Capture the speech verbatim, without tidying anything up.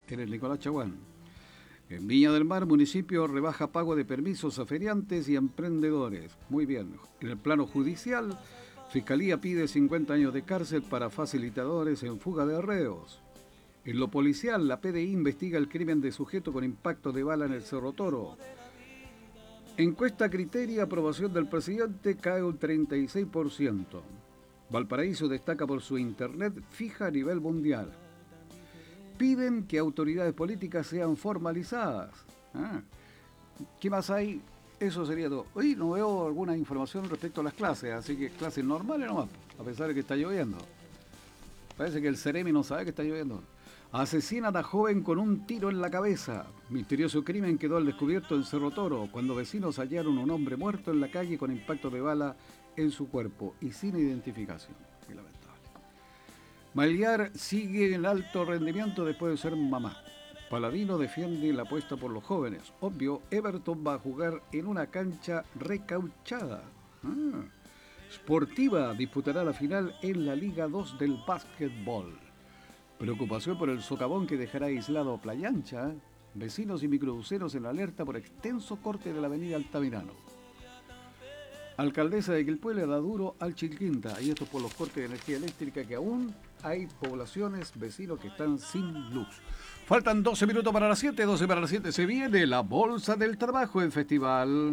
en el Nicolás Chaguán. En Viña del Mar, municipio rebaja pago de permisos a feriantes y emprendedores. Muy bien. En el plano judicial, Fiscalía pide cincuenta años de cárcel para facilitadores en fuga de reos. En lo policial, la P D I investiga el crimen de sujeto con impacto de bala en el Cerro Toro. Encuesta Criteria, aprobación del presidente cae un treinta y seis por ciento. Valparaíso destaca por su internet fija a nivel mundial. Piden que autoridades políticas sean formalizadas. Ah, ¿qué más hay? Eso sería todo. Hoy no veo alguna información respecto a las clases, así que clases normales nomás, a pesar de que está lloviendo. Parece que el Ceremi no sabe que está lloviendo. Asesinan a joven con un tiro en la cabeza. Misterioso crimen quedó al descubierto en Cerro Toro, cuando vecinos hallaron un hombre muerto en la calle con impacto de bala en su cuerpo y sin identificación. Muy lamentable. Maliar sigue en alto rendimiento después de ser mamá. Paladino defiende la apuesta por los jóvenes. Obvio, Everton va a jugar en una cancha recauchada. Ah. Sportiva disputará la final en la Liga dos del básquetbol. Preocupación por el socavón que dejará aislado a Playa Ancha. Vecinos y microbuseros en alerta por extenso corte de la avenida Altamirano. Alcaldesa de Quilpué le da duro al Chilquinta, y esto por los cortes de energía eléctrica, que aún hay poblaciones, vecinos que están sin luz. Faltan doce minutos para las siete, doce para las siete, se viene la Bolsa del Trabajo en Festival.